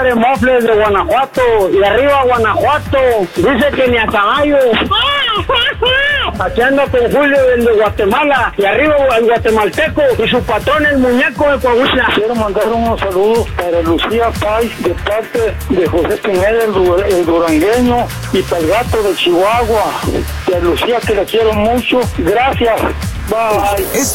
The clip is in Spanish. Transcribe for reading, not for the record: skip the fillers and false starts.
compadre Mofles de Guanajuato. Y arriba Guanajuato. Dice que ni a caballo. Aquí anda con Julio, el de Guatemala. Y arriba el guatemalteco. Y su patrón, el muñeco de Coahuila. Quiero mandar unos saludos para Lucía Pais, de parte de José Pineda, el durangueño. Y para el gato de Chihuahua. Y a Lucía, que la quiero mucho. Gracias. Bye.